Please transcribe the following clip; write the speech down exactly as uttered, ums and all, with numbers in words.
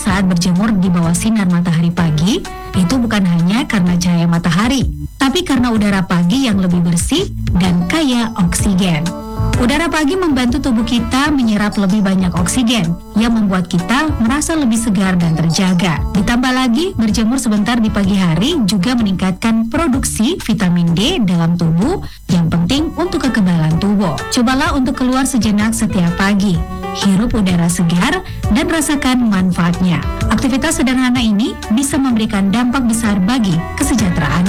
saat berjemur di bawah sinar matahari pagi itu bukan hanya karena cahaya matahari, tapi karena udara pagi yang lebih bersih dan kaya oksigen. Udara pagi membantu tubuh kita menyerap lebih banyak oksigen yang membuat kita merasa lebih segar dan terjaga. Ditambah lagi, berjemur sebentar di pagi hari juga meningkatkan produksi vitamin D dalam tubuh yang penting untuk kekebalan tubuh. Cobalah untuk keluar sejenak setiap pagi, hirup udara segar, dan rasakan manfaatnya. Aktivitas sederhana ini bisa memberikan dampak besar bagi kesejahteraan